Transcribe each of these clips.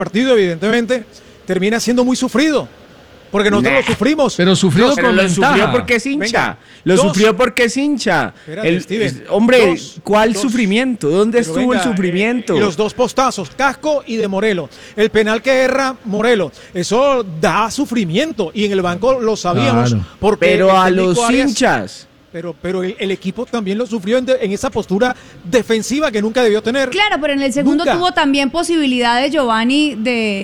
partido, evidentemente, termina siendo muy sufrido. Porque nosotros lo sufrimos. Pero sufrido con lo ventaja. sufrió porque es hincha. Sufrió porque es hincha. Steven, hombre, ¿cuál sufrimiento? ¿Dónde estuvo el sufrimiento? Y los dos postazos, Casco y de Morelos. El penal que erra Morelos. Eso da sufrimiento. Y en el banco lo sabíamos. Claro. Porque pero a los hinchas. Pero el equipo también lo sufrió en esa postura defensiva que nunca debió tener. Claro, pero en el segundo tuvo también posibilidad de Giovanni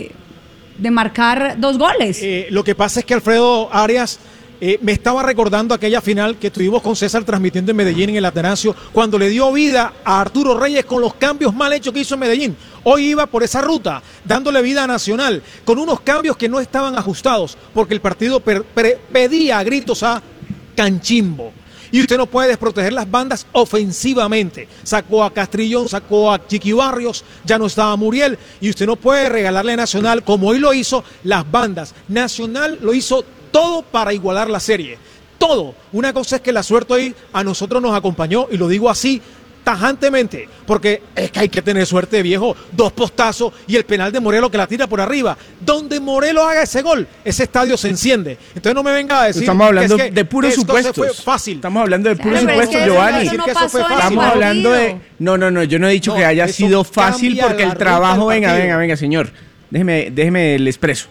de marcar 2 goles. Lo que pasa es que Alfredo Arias me estaba recordando aquella final que tuvimos con César transmitiendo en Medellín en el Atanasio, cuando le dio vida a Arturo Reyes con los cambios mal hechos que hizo en Medellín. Hoy iba por esa ruta, dándole vida a Nacional, con unos cambios que no estaban ajustados, porque el partido pedía a gritos a Canchimbo. Y usted no puede desproteger las bandas ofensivamente. Sacó a Castrillón, sacó a Chiqui Barrios, ya no estaba Muriel. Y usted no puede regalarle a Nacional, como hoy lo hizo, las bandas. Nacional lo hizo todo para igualar la serie. Todo. Una cosa es que la suerte hoy a nosotros nos acompañó, y lo digo así, tajantemente, porque es que hay que tener suerte, viejo. 2 postazos y el penal de Morelos que la tira por arriba. Donde Morelos haga ese gol, ese estadio se enciende. Entonces no me venga a decir estamos hablando que es que de puros supuestos. Fue fácil. Estamos hablando de puros Claro, supuestos, Giovanni. Estamos hablando de... No, yo no he dicho que haya sido fácil porque el trabajo... Venga, señor. Déjeme el expreso.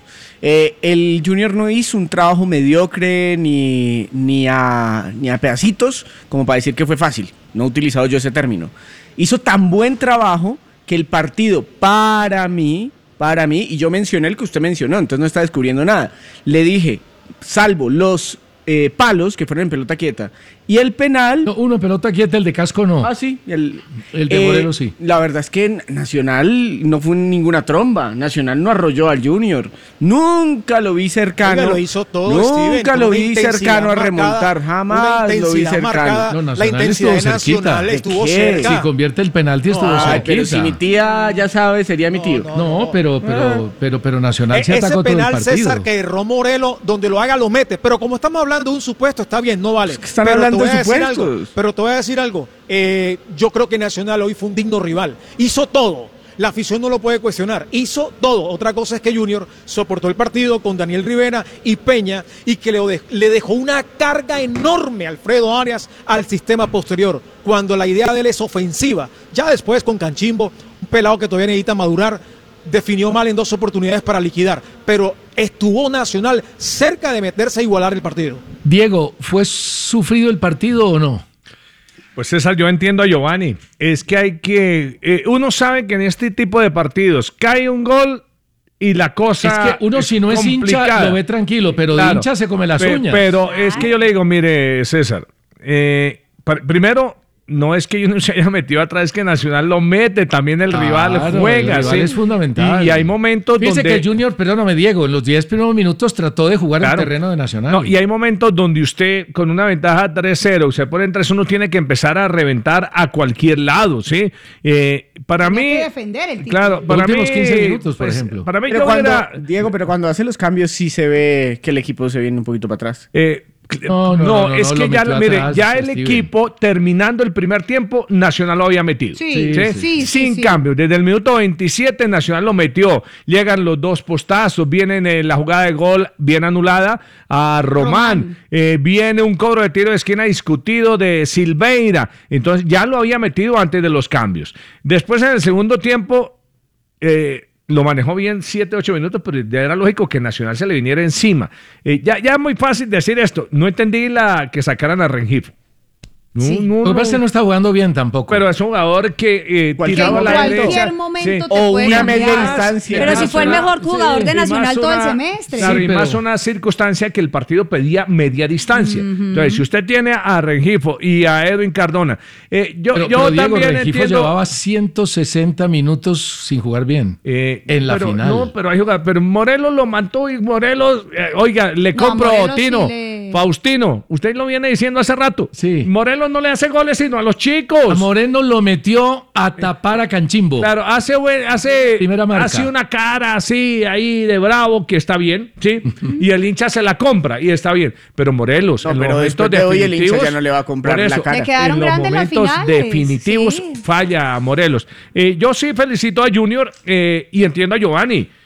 El Junior no hizo un trabajo mediocre ni a pedacitos como para decir que fue fácil. No he utilizado yo ese término. Hizo tan buen trabajo que el partido para mí, y yo mencioné el que usted mencionó, entonces no está descubriendo nada. Le dije, salvo los palos que fueron en pelota quieta y el penal... No, uno en pelota quieta, el de Casco no. Ah, sí. El de Morelos sí. La verdad es que Nacional no fue ninguna tromba. Nacional no arrolló al Junior. Nunca lo vi cercano. Oiga, lo hizo todo, Nunca Steven, lo vi cercano a remontar. Jamás lo vi cercano. No, la intensidad estuvo Nacional cerquita. estuvo ¿Qué? cerca. Si convierte el penalti estuvo cerquita. Pero si mi tía ya sabe, sería mi tío. No, pero Nacional se atacó ese todo el penal, partido. César, que erró Morelos, donde lo haga lo mete. Pero como estamos hablando de un supuesto, está bien, no vale. Están pero hablando de supuestos. Pero te voy a decir algo. Yo creo que Nacional hoy fue un digno rival. Hizo todo. La afición no lo puede cuestionar. Hizo todo. Otra cosa es que Junior soportó el partido con Daniel Rivera y Peña y que le dejó una carga enorme a Alfredo Arias al sistema posterior, cuando la idea de él es ofensiva. Ya después con Canchimbo, un pelado que todavía necesita madurar, definió mal en 2 oportunidades para liquidar, pero estuvo Nacional cerca de meterse a igualar el partido. Diego, ¿fue sufrido el partido o no? Pues César, yo entiendo a Giovanni. Es que uno sabe que en este tipo de partidos cae un gol y la cosa es que uno si no es hincha lo ve tranquilo, pero de hincha se come las uñas. Pero es que yo le digo, mire César, primero... No es que uno se haya metido atrás, es que Nacional lo mete, también el rival juega. El rival es fundamental. Y hay momentos Fíjese donde... que el Junior, perdóname Diego, en los 10 primeros minutos trató de jugar en el terreno de Nacional. No, y hay momentos donde usted, con una ventaja 3-0, se pone en 3-1, tiene que empezar a reventar a cualquier lado, ¿sí? Para mí... Hay que defender el título. Claro, para los últimos mí... 15 minutos, por ejemplo. Para mí Diego, pero cuando hace los cambios sí se ve que el equipo se viene un poquito para atrás. No, es que ya, mire, ya el Steven. equipo, terminando el primer tiempo, Nacional lo había metido. Sí. Sin cambio, desde el minuto 27 Nacional lo metió. Llegan los 2 postazos, viene la jugada de gol bien anulada a Román. Viene un cobro de tiro de esquina discutido de Silveira. Entonces ya lo había metido antes de los cambios. Después en el segundo tiempo... lo manejó bien 7-8 minutos, pero ya era lógico que Nacional se le viniera encima. Ya es muy fácil decir esto. No entendí que sacaran a Rengifo. Lo que pasa es que no está jugando bien tampoco. Pero es un jugador que tiraba a la derecha. En cualquier momento te o puede una cambiar. media distancia. Pero si fue el mejor jugador de Nacional todo el semestre. Claro, y pero... más una circunstancia que el partido pedía media distancia. Entonces, si usted tiene a Rengifo y a Edwin Cardona, yo Diego, también Rengifo entiendo... llevaba 160 minutos sin jugar bien en la final. No, pero hay jugadores. Pero Morelos lo mató y Morelos, oiga, le compro, Tino. Faustino, usted lo viene diciendo hace rato. Sí. Morelos no le hace goles sino a los chicos. A Moreno lo metió a tapar a Canchimbo. Claro, hace una cara así ahí de bravo que está bien, ¿sí? Y el hincha se la compra y está bien. Pero Morelos, No, en los pero momentos después de hoy el hincha definitivos, ya no le va a comprar por eso, la cara. Le quedaron en los grandes las momentos finales, definitivos sí. falla a Morelos. Yo sí felicito a Junior y entiendo a Giovanni.